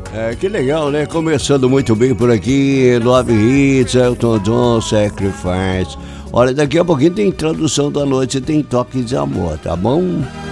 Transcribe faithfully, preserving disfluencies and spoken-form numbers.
É, que legal, né? Começando muito bem por aqui, Love Hits, Elton John, Sacrifice. Olha, daqui a pouquinho tem Tradução da Noite, tem Toque de Amor, tá bom?